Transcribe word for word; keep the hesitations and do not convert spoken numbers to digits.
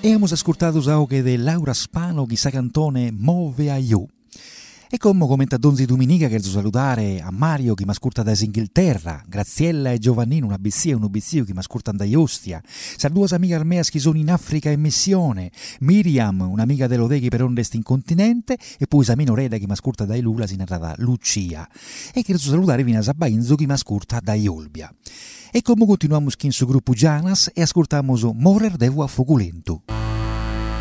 E hemos ascoltato anche de Laura Spano chi sa cantone Move a You. E come commenta Donzi Dominica che salutare a Mario che mi ascolta da Inghilterra, Graziella e Giovannino, una bissia e un obizzio che mi ascoltano da Ostia, due amiche armee che sono in Africa e missione, Miriam, un'amica dell'Odeghi per ondest in continente, e poi Samino Reda che mi ascolta da Lula, si narrata Lucia. E che salutare Vina Sabainzo che mi ascolta da Olbia. E come continuiamo in su gruppo Gianas e ascoltiamo Morer Devo a Foculento.